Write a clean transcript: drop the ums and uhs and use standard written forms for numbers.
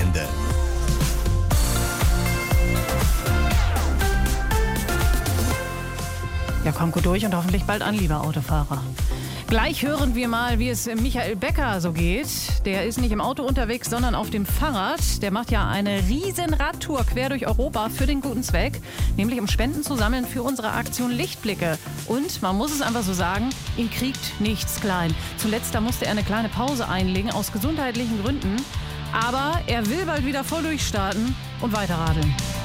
Wochenende. Ja, kommt gut durch und hoffentlich bald an, lieber Autofahrer. Gleich hören wir mal, wie es Michael Becker so geht. Der ist nicht im Auto unterwegs, sondern auf dem Fahrrad. Der macht ja eine riesen Radtour quer durch Europa für den guten Zweck, nämlich um Spenden zu sammeln für unsere Aktion Lichtblicke. Und man muss es einfach so sagen, ihn kriegt nichts klein. Zuletzt da musste er eine kleine Pause einlegen aus gesundheitlichen Gründen. Aber er will bald wieder voll durchstarten und weiterradeln.